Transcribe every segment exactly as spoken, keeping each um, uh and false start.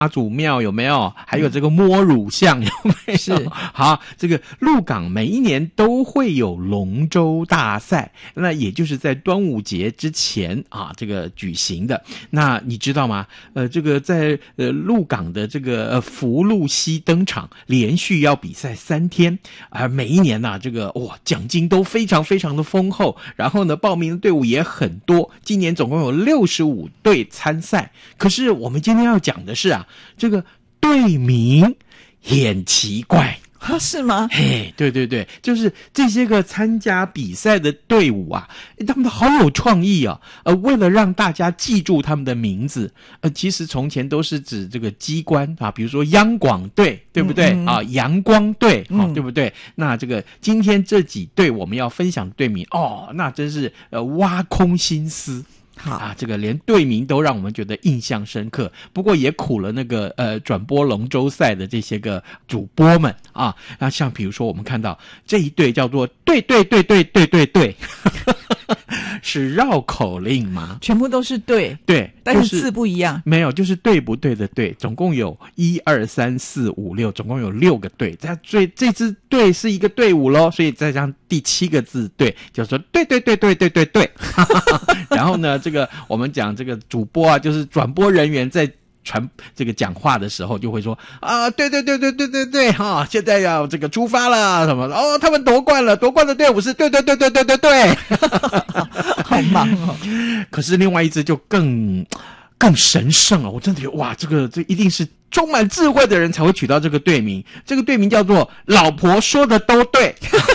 妈祖庙有没有？还有这个摸乳巷有没有？ 是好，这个鹿港每一年都会有龙舟大赛，那也就是在端午节之前啊，这个举行的。那你知道吗？呃，这个在呃鹿港的这个呃福禄溪登场，连续要比赛三天，而、呃、每一年呐、啊，这个哇奖金都非常非常的丰厚，然后呢报名的队伍也很多，今年总共有六十五队参赛。可是我们今天要讲的是啊。这个队名很奇怪啊，是吗？ 嘿，对对对，就是这些个参加比赛的队伍啊，他们都好有创意啊！呃，为了让大家记住他们的名字，呃，其实从前都是指这个机关啊，比如说央广队，对不对？嗯嗯啊，阳光队，啊，嗯、对不对？那这个今天这几队我们要分享的队名，哦，那真是呃挖空心思。好啊，这个连队名都让我们觉得印象深刻，不过也苦了那个呃转播龙舟赛的这些个主播们啊。那像比如说我们看到这一队叫做对对对对对对对，是绕口令吗？ 全部都是对对， 但是字不一样。 没有，就是对不对的对，总共有一二三四五六，总共有六个队。这这这支队是一个队伍咯，所以再加上第七个字对，就说对对对对对对对。然后呢，这个我们讲这个主播啊，就是转播人员在传这个讲话的时候就会说啊，对对对对对对对哈，现在要这个出发了什么哦，他们夺冠了，夺冠的队伍是对对对对对对对， 好忙哦。 可是另外一支就更更神圣了，我真的觉得哇，这个这一定是充满智慧的人才会取到这个队名，这个队名叫做老婆说的都对。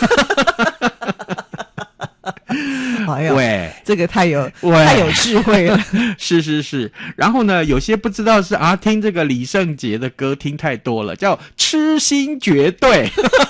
哎呦， 喂， 这个太有太有智慧了。 是是是，然后呢，有些不知道是啊，听这个李圣杰的歌听太多了，叫痴心绝对。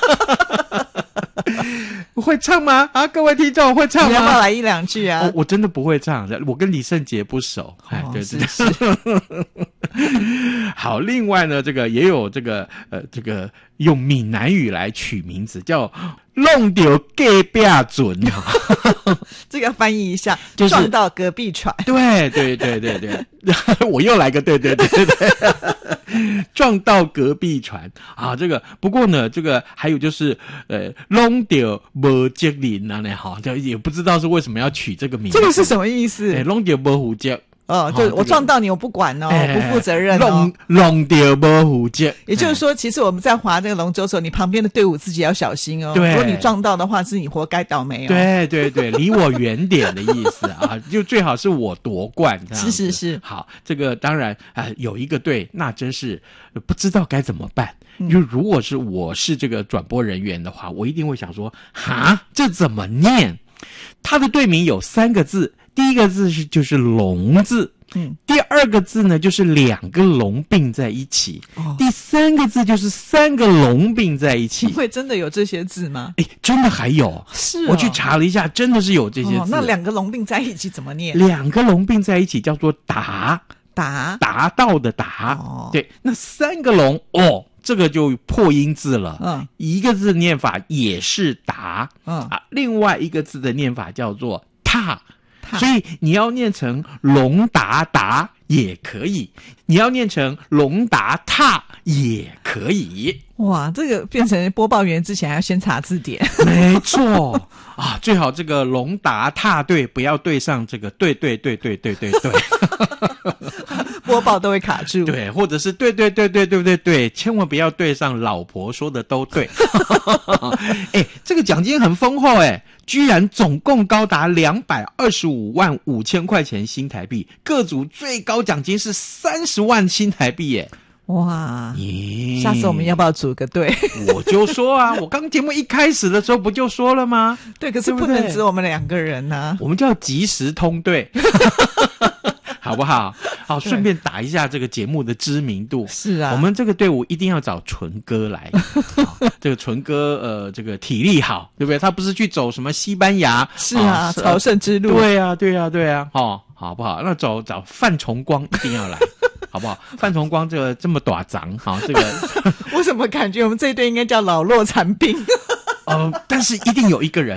会唱吗？啊，各位听众会唱吗？ 你要不要来一两句啊？ 哦、我真的不会唱，我跟李圣杰不熟。哎、 哦， 对对对。是是好，另外呢，这个也有这个呃，这个用闽南语来取名字，叫弄丢隔壁准。 这个翻译一下， 就是撞到隔壁船。 对对对对对，我又来个对对对对对，撞到隔壁船啊！这个不过呢，这个还有就是呃，弄丢无接林啊，呢哈，就也不知道是为什么要取这个名字。 这个是什么意思？ 哎，弄丢无胡接。 哦，就我撞到你，我不管哦， 哎、 不负责任哦。 弄弄掉没胡接， 也就是说，其实我们在划这个龙舟的时候，你旁边的队伍自己要小心哦。 对， 如果你撞到的话，是你活该倒霉哦。 对对对，离我远点的意思啊，就最好是我夺冠这样子。 是是是。 好，这个当然啊、呃，有一个队，那真是不知道该怎么办。就如果是我是这个转播人员的话，我一定会想说，哈，这怎么念？他的队名有三个字。第一个字是就是龙字，嗯，第二个字呢就是两个龙并在一起，哦，第三个字就是三个龙并在一起。 会真的有这些字吗？ 哎，真的还有， 是、哦， 我去查了一下，真的是有这些字。 哦、那两个龙并在一起怎么念？ 两个龙并在一起叫做达达达到的达， 哦， 对，那三个龙哦。这个就破音字了，嗯，一个字的念法也是达，嗯啊，另外一个字的念法叫做踏。所以你要念成龙达达也可以，你要念成龙达踏也可以。 哇，这个变成播报员之前还要先查字典。 没错啊，最好这个龙达踏对不要对上这个对对对对对对对。 播报都会卡住。 对，或者是对对对对对对对，千万不要对上老婆说的都对。哎，这个奖金很丰厚哎，居然总共高达两百二十五万五千块钱新台币，各组最高奖金是三十万新台币耶。 哇，下次我们要不要组个队？ 我就说啊，我刚节目一开始的时候不就说了吗？ 对，可是不能只有我们两个人啊， 我们就要及时通队。好不好？好，顺便打一下这个节目的知名度。 是啊， 我们这个队伍一定要找纯哥来。这个纯哥，呃，这个体力好，对不对？他不是去走什么西班牙？ 是啊，朝、啊、圣之路。 对啊，对啊，对啊。哦，好不好？那走找范崇光一定要来，好不好？范崇光这个这么短长，好、哦，这个我怎么感觉我们这一队应该叫老弱残兵？ 呃，但是一定有一个人。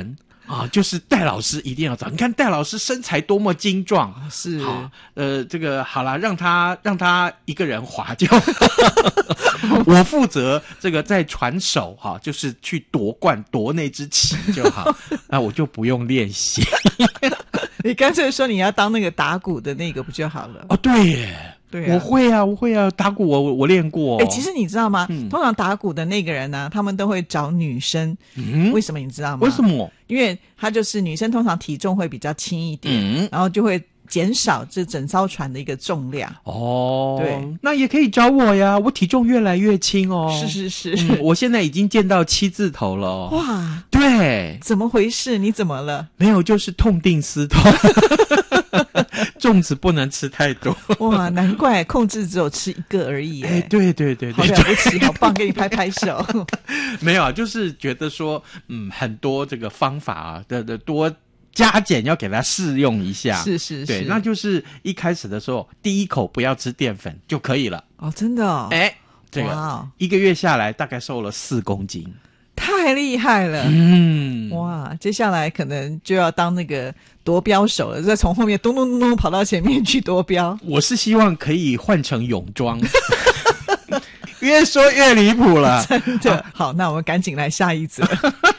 啊，就是戴老师一定要找。你看戴老师身材多么精壮， 是好，呃，这个好啦，让他让他一个人滑就好，我负责这个在传手哈，就是去夺冠夺那支旗就好，那我就不用练习。 你干脆说你要当那个打鼓的那个不就好了？ 哦，对耶。 对啊， 我会啊，我会啊，打鼓我我练过、哦。 哎、欸，其实你知道吗、 嗯？ 通常打鼓的那个人呢、啊，他们都会找女生。 嗯， 为什么你知道吗？ 为什么？ 因为他就是女生，通常体重会比较轻一点， 嗯， 然后就会减少这整艘船的一个重量。 哦， 对， 那也可以找我呀，我体重越来越轻哦。 是是是， 嗯、我现在已经见到七字头了、哦。 哇， 对， 怎么回事？你怎么了？ 没有，就是痛定思痛。粽子不能吃太多。 哇，难怪控制只有吃一个而已。哎， 对对对对， 好了不起，好棒，给你拍拍手。 没有啊，就是觉得说，嗯，很多这个方法啊的的多加减要给它试用一下。 是是是， 对，那就是一开始的时候，第一口不要吃淀粉就可以了。 哦，真的哦。 哎，这个一个月下来大概瘦了四公斤。 太厉害了， 嗯， 哇！接下来可能就要当那个夺标手了，再从后面咚咚咚咚跑到前面去夺标。 我是希望可以换成泳装，越说越离谱了， 真的。好，那我们赶紧来下一则。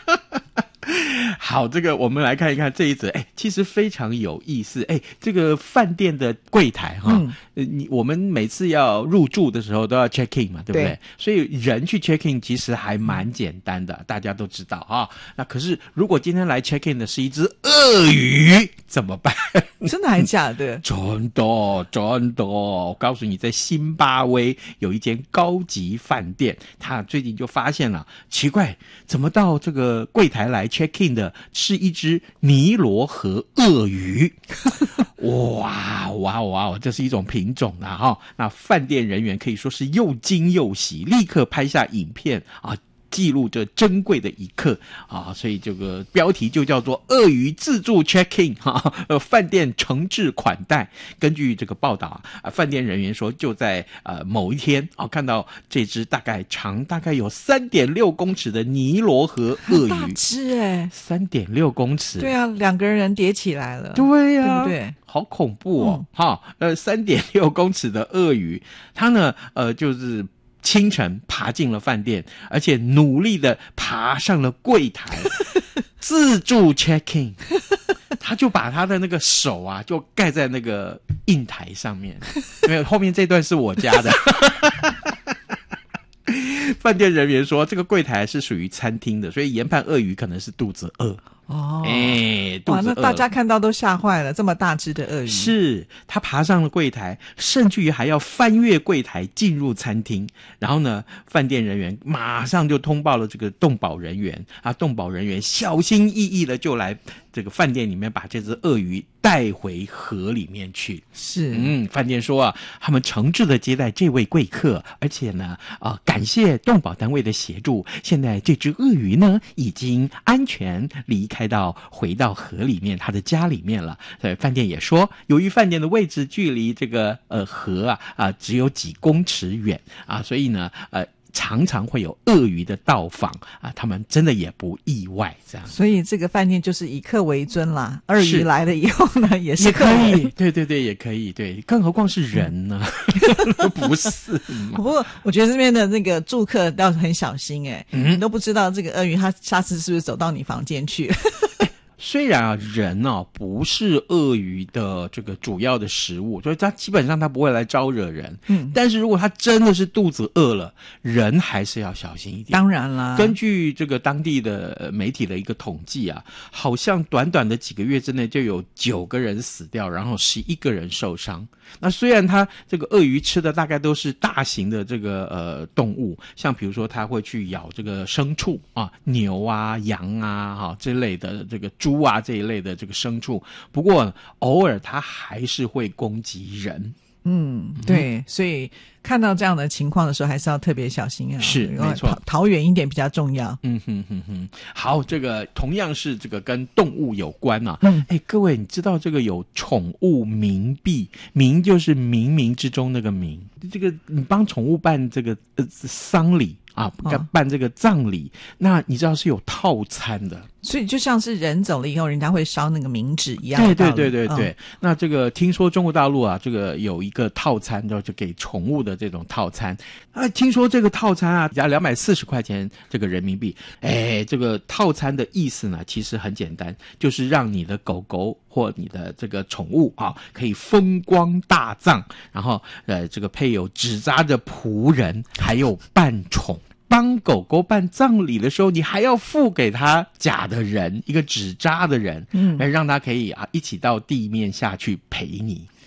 好，这个我们来看一看这一则，哎，其实非常有意思。哎，这个饭店的柜台哈，嗯呃、你我们每次要入住的时候都要 check in 嘛，对不对？对，所以人去 check in 其实还蛮简单的，大家都知道啊。那可是如果今天来 check in 的是一只鳄鱼，怎么办？ 真的还假的？ 真的，真的。我告诉你，在辛巴威有一间高级饭店，他最近就发现了，奇怪，怎么到这个柜台来 check in 的是一只尼罗河鳄鱼。哇哇哇，这是一种品种啊哈、哦！那饭店人员可以说是又惊又喜，立刻拍下影片啊，记录这珍贵的一刻啊，所以这个标题就叫做鳄鱼自助 check-in 哈，呃，饭店诚挚款待。根据这个报道啊，饭店人员说，就在呃某一天啊，看到这只大概长大概有三点六公尺的尼罗河鳄鱼， 大只哎， 三点六公尺， 对啊，两个人叠起来了， 对呀、啊， 对不对？ 好恐怖哦！哈、嗯，呃，三点六公尺的鳄鱼，它呢，呃，就是清晨爬进了饭店，而且努力的爬上了柜台，自助 check in。他就把他的那个手啊，就盖在那个印台上面。没有，后面这段是我家的。饭店人员说，这个柜台是属于餐厅的，所以研判鳄鱼可能是肚子饿。 哦， 哎，肚子饿， 哇，那大家看到都吓坏了，这么大只的鳄鱼。 是，他爬上了柜台，甚至于还要翻越柜台进入餐厅。然后呢，饭店人员马上就通报了这个动保人员啊，动保人员小心翼翼的就来这个饭店里面把这只鳄鱼带回河里面去。 是， 嗯，饭店说啊，他们诚挚的接待这位贵客，而且呢，啊、呃，感谢动保单位的协助，现在这只鳄鱼呢已经安全离开到回到河里面，他的家里面了。所以饭店也说，由于饭店的位置距离这个呃河啊啊、呃、只有几公尺远啊，所以呢呃。常常会有鳄鱼的到访啊，他们真的也不意外这样。 所以这个饭店就是以客为尊啦。鳄鱼来了以后呢，也是也可以，对对对，也可以，对，更何况是人呢？嗯、不是嘛？ 不过我觉得这边的那个住客倒是很小心哎、欸，嗯，你都不知道这个鳄鱼它下次是不是走到你房间去。 虽然啊，人啊不是鳄鱼的这个主要的食物，所以它基本上它不会来招惹人。嗯，但是如果它真的是肚子饿了，人还是要小心一点。 当然啦， 根据这个当地的媒体的一个统计啊，好像短短的几个月之内就有九个人死掉，然后十一个人受伤。那虽然它这个鳄鱼吃的大概都是大型的这个呃动物，像比如说它会去咬这个牲畜啊，牛啊、羊啊哈之类的，这个猪啊这一类的这个牲畜，不过偶尔它还是会攻击人。 嗯，对，嗯，所以看到这样的情况的时候，还是要特别小心啊。 是，没错， 逃逃远一点比较重要。 嗯哼哼哼，好，这个同样是这个跟动物有关啊。嗯，哎，各位，你知道这个有宠物冥币，冥就是冥冥之中那个冥，这个你帮宠物办这个呃丧礼啊，办这个葬礼，哦，那你知道是有套餐的。 所以就像是人走了以后人家会烧那个冥纸一样对的道理。 对对对对、 嗯、 那这个听说中国大陆啊，这个有一个套餐，就给宠物的这种套餐啊，听说这个套餐啊加两百四十块钱这个人民币。哎，这个套餐的意思呢其实很简单，就是让你的狗狗或你的这个宠物啊可以风光大葬，然后呃这个配有纸扎的仆人，还有伴宠。帮狗狗办葬礼的时候，你还要付给他假的人，一个纸扎的人，嗯，让他可以啊一起到地面下去陪你。